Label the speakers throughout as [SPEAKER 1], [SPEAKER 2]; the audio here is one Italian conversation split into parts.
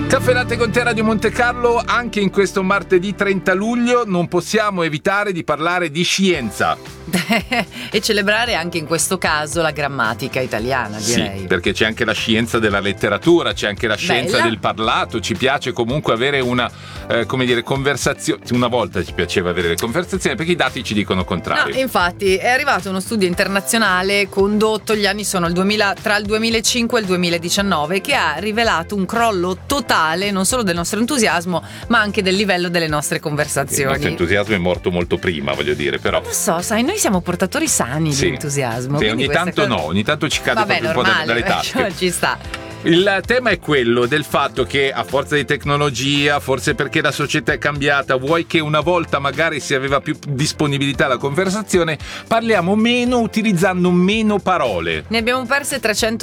[SPEAKER 1] Caffè Latte con te, Radio Monte Carlo. Anche in questo martedì 30 luglio non possiamo evitare di parlare di scienza.
[SPEAKER 2] E celebrare anche in questo caso la grammatica italiana, direi.
[SPEAKER 1] Sì, perché c'è anche la scienza della letteratura, c'è anche la scienza
[SPEAKER 2] Bella.
[SPEAKER 1] del parlato. Ci piace comunque avere una, conversazione. Una volta ci piaceva avere le conversazioni, perché i dati ci dicono il contrario.
[SPEAKER 2] No, infatti è arrivato uno studio internazionale condotto, gli anni sono tra il 2005 e il 2019, che ha rivelato un crollo totale non solo del nostro entusiasmo, ma anche del livello delle nostre conversazioni.
[SPEAKER 1] Il nostro entusiasmo è morto molto prima, voglio dire, però.
[SPEAKER 2] Non so, sai, noi siamo portatori sani di entusiasmo.
[SPEAKER 1] Sì, ogni tanto ogni tanto ci cade proprio un po' dalle tasche.
[SPEAKER 2] Ci sta.
[SPEAKER 1] Il tema è quello del fatto che a forza di tecnologia, forse perché la società è cambiata, vuoi che una volta magari si aveva più disponibilità alla conversazione, parliamo meno utilizzando meno parole.
[SPEAKER 2] Ne abbiamo perse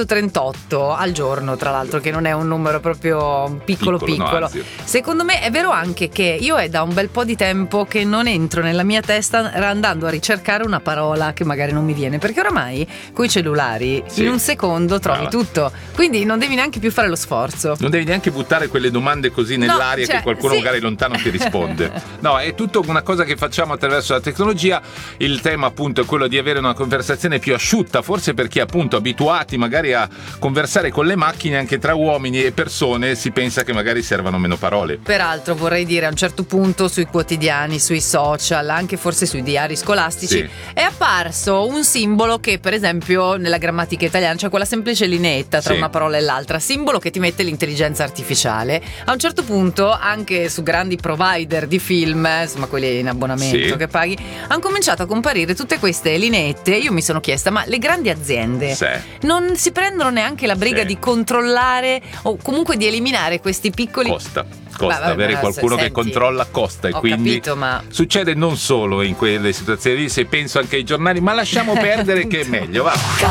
[SPEAKER 2] 338 al giorno, tra l'altro, che non è un numero proprio piccolo.
[SPEAKER 1] No,
[SPEAKER 2] Secondo me è vero anche che io è da un bel po' di tempo che non entro nella mia testa andando a ricercare una parola che magari non mi viene, perché oramai coi cellulari in un secondo trovi tutto, quindi non devi neanche più fare lo sforzo.
[SPEAKER 1] Non devi neanche buttare quelle domande così nell'aria, che qualcuno magari lontano ti risponde. No, è tutto una cosa che facciamo attraverso la tecnologia. Il tema appunto è quello di avere una conversazione più asciutta, forse perché appunto abituati magari a conversare con le macchine, anche tra uomini e persone si pensa che magari servano meno parole.
[SPEAKER 2] Peraltro vorrei dire, a un certo punto sui quotidiani, sui social, anche forse sui diari scolastici, è apparso un simbolo che per esempio nella grammatica italiana c'è quella semplice lineetta tra una parola e l'altra, simbolo che ti mette l'intelligenza artificiale. A un certo punto anche su grandi provider di film, insomma quelli in abbonamento che paghi, hanno cominciato a comparire tutte queste lineette. Io mi sono chiesta, ma le grandi aziende non si prendono neanche la briga di controllare o comunque di eliminare questi piccoli...
[SPEAKER 1] Costa avere qualcuno che controlla, costa, e quindi succede non solo in quelle situazioni lì, se penso anche ai giornali, ma lasciamo perdere che è meglio, va.